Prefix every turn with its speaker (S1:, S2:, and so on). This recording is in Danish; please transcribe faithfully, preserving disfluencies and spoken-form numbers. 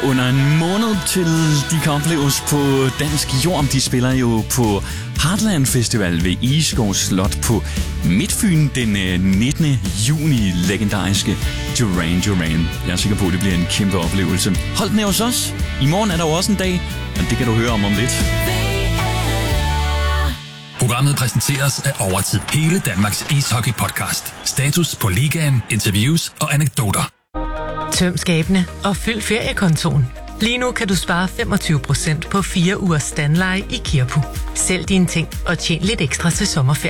S1: under en måned til de kan opleves på dansk jord. De spiller jo på Heartland Festival ved Egeskov Slot på Midtfyn den nittende juni. Legendariske Duran Duran. Jeg er sikker på, at det bliver en kæmpe oplevelse. Hold den her hos os. I morgen er der jo også en dag, men det kan du høre om om lidt.
S2: Programmet præsenteres af Overtid. Hele Danmarks ishockey-podcast. Status på ligaen, interviews og anekdoter.
S3: Tøm skabene og fyld feriekontoen. Lige nu kan du spare femogtyve procent på fire ugers standleje i Kirppu. Sælg dine ting og tjen lidt ekstra til sommerferien.